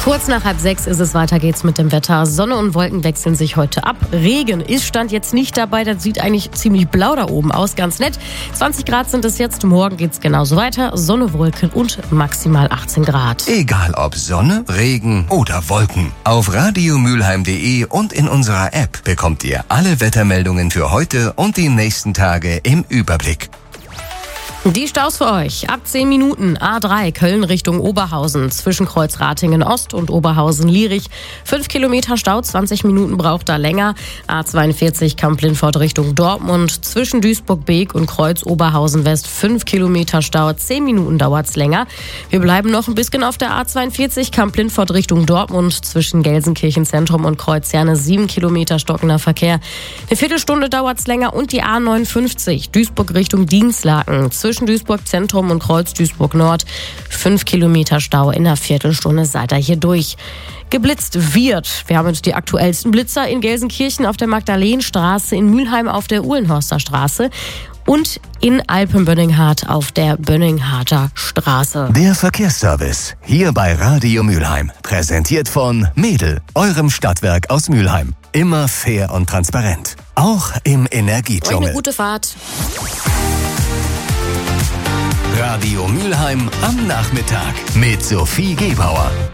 Kurz nach 5:30 ist es, weiter geht's mit dem Wetter. Sonne und Wolken wechseln sich heute ab. Regen ist Stand jetzt nicht dabei, das sieht eigentlich ziemlich blau da oben aus, ganz nett. 20 Grad sind es jetzt, morgen geht's genauso weiter. Sonne, Wolken und maximal 18 Grad. Egal ob Sonne, Regen oder Wolken. Auf radiomülheim.de und in unserer App bekommt ihr alle Wettermeldungen für heute und die nächsten Tage im Überblick. Die Staus für euch. Ab 10 Minuten A3 Köln Richtung Oberhausen zwischen Kreuz Ratingen Ost und Oberhausen-Lierich. 5 Kilometer Stau, 20 Minuten braucht da länger. A42 Kamp-Lindfort Richtung Dortmund zwischen Duisburg-Beek und Kreuz Oberhausen West. 5 Kilometer Stau, 10 Minuten dauert's länger. Wir bleiben noch ein bisschen auf der A42 Kamp-Lindfort Richtung Dortmund zwischen Gelsenkirchen Zentrum und Kreuz Herne. 7 Kilometer stockender Verkehr. Eine Viertelstunde dauert's länger. Und die A59 Duisburg Richtung Dinslaken zwischen Duisburg Zentrum und Kreuz Duisburg Nord. 5 Kilometer Stau in einer Viertelstunde seid ihr hier durch. Geblitzt wird. Wir haben uns die aktuellsten Blitzer in Gelsenkirchen auf der Magdalenenstraße, in Mülheim auf der Uhlenhorster Straße und in Alpen-Bönninghardt auf der Bönningharter Straße. Der Verkehrsservice hier bei Radio Mülheim. Präsentiert von Mädel, eurem Stadtwerk aus Mülheim. Immer fair und transparent. Auch im Euch Energiedschungel. eine gute Fahrt. Radio Mülheim am Nachmittag mit Sophie Gebauer.